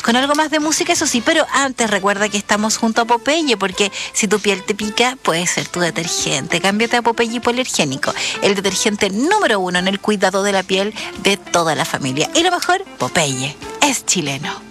con algo más de música, eso sí, pero antes recuerda que estamos junto a Popeye, porque si tu piel te pica, puede ser tu detergente. Cámbiate a Popeye Hipoalergénico, el detergente número 1 en el cuidado de la piel de toda la familia. Y lo mejor, Popeye es chileno.